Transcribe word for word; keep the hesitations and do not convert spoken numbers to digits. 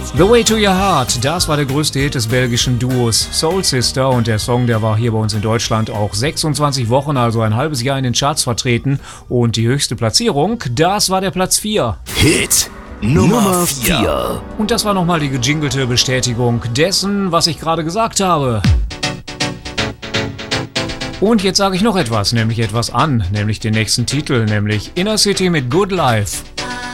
The Way to Your Heart, das war der größte Hit des belgischen Duos Soul Sister und der Song, der war hier bei uns in Deutschland auch sechsundzwanzig Wochen, also ein halbes Jahr in den Charts vertreten und die höchste Platzierung, das war der Platz vier. Hit Nummer vier. Und das war nochmal die gejingelte Bestätigung dessen, was ich gerade gesagt habe. Und jetzt sage ich noch etwas, nämlich etwas an, nämlich den nächsten Titel, nämlich Inner City mit Good Life.